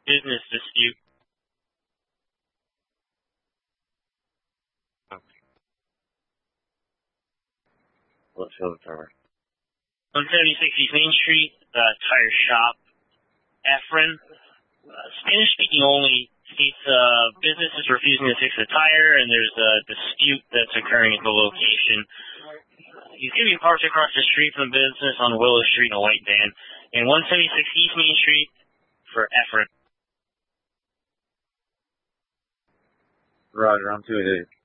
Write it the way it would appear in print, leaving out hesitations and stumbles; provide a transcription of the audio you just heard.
business dispute. Let's go to the timer. 176 East Main Street, tire shop. Efren, Spanish-speaking only, states business is refusing to fix the tire, and there's a dispute that's occurring at the location. He's going to be parked across the street from the business on Willow Street in a white van. And 176 East Main Street for Efren. Roger, I'm 288.